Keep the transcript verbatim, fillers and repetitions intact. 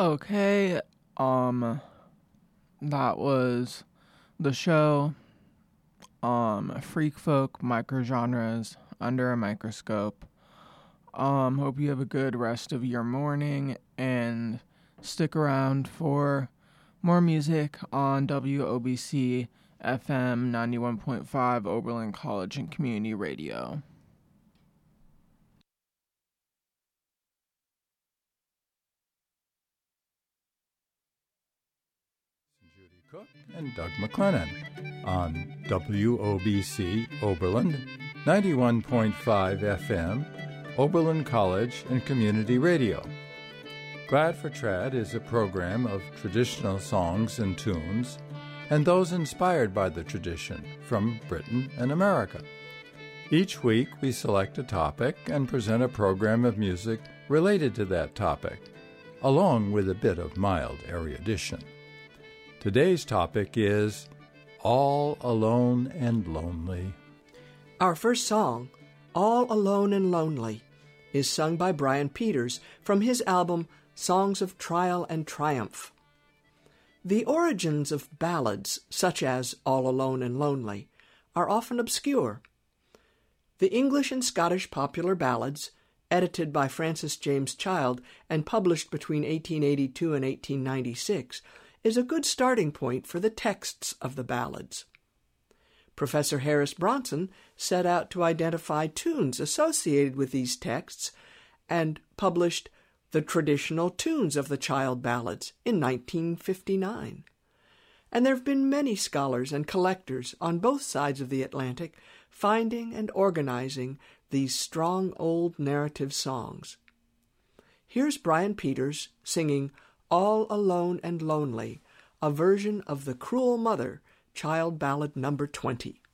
Okay, um, that was the show, um, Freak Folk Microgenres Under a Microscope. Um, hope you have a good rest of your morning, and stick around for more music on W O B C F M ninety-one point five Oberlin College and Community Radio. Judy Cook and Doug McLennan on W O B C Oberlin ninety-one point five F M, Oberlin College and Community Radio. Glad for Trad is a program of traditional songs and tunes, and those inspired by the tradition from Britain and America. Each week we select a topic and present a program of music related to that topic, along with a bit of mild erudition. Today's topic is All Alone and Lonely. Our first song, All Alone and Lonely, is sung by Brian Peters from his album Songs of Trial and Triumph. The origins of ballads, such as All Alone and Lonely, are often obscure. The English and Scottish popular ballads, edited by Francis James Child and published between eighteen eighty-two and eighteen ninety-six, is a good starting point for the texts of the ballads. Professor Harris Bronson set out to identify tunes associated with these texts and published The Traditional Tunes of the Child Ballads in nineteen fifty-nine. And there have been many scholars and collectors on both sides of the Atlantic finding and organizing these strong old narrative songs. Here's Brian Peters singing All Alone and Lonely, a version of The Cruel Mother, Child Ballad number twenty.